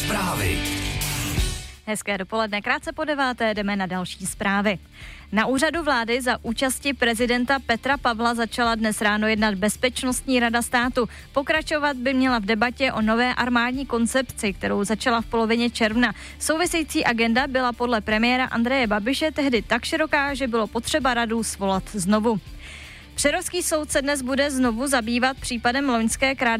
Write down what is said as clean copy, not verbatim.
Zprávy. Hezké dopoledne, krátce po 9. jdeme na další zprávy. Na úřadu vlády za účasti prezidenta Petra Pavla začala dnes ráno jednat Bezpečnostní rada státu. Pokračovat by měla v debatě o nové armádní koncepci, kterou začala v polovině června. Související agenda byla podle premiéra Andreje Babiše tehdy tak široká, že bylo potřeba radu svolat znovu. Přerovský soud se dnes bude znovu zabývat případem loňské krádeže